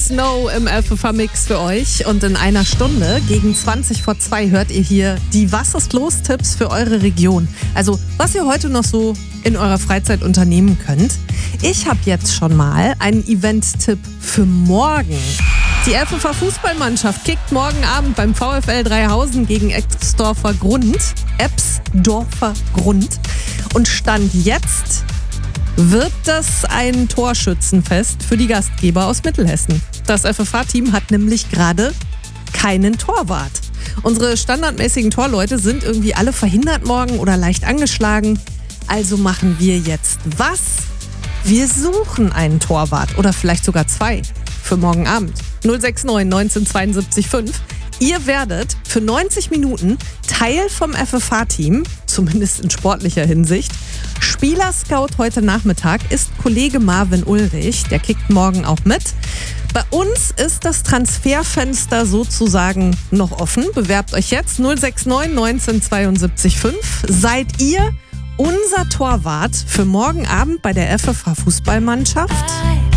Snow im FFH-Mix für euch. Und in einer Stunde, gegen 2:20 hört ihr hier die Was ist los Tipps für eure Region. Also, was ihr heute noch so in eurer Freizeit unternehmen könnt. Ich habe jetzt schon mal einen Event-Tipp für morgen. Die FFH-Fußballmannschaft kickt morgen Abend beim VfL Dreihausen gegen Ebsdorfer Grund. Und Stand jetzt wird das ein Torschützenfest für die Gastgeber aus Mittelhessen. Das FFH-Team hat nämlich gerade keinen Torwart. Unsere standardmäßigen Torleute sind irgendwie alle verhindert morgen oder leicht angeschlagen. Also machen wir jetzt was? Wir suchen einen Torwart oder vielleicht sogar zwei für morgen Abend. 069 1972 5. Ihr werdet für 90 Minuten Teil vom FFH-Team, zumindest in sportlicher Hinsicht. Spielerscout heute Nachmittag ist Kollege Marvin Ulrich, der kickt morgen auch mit. Bei uns ist das Transferfenster sozusagen noch offen. Bewerbt euch jetzt 069 1972 5. Seid ihr unser Torwart für morgen Abend bei der FFH-Fußballmannschaft?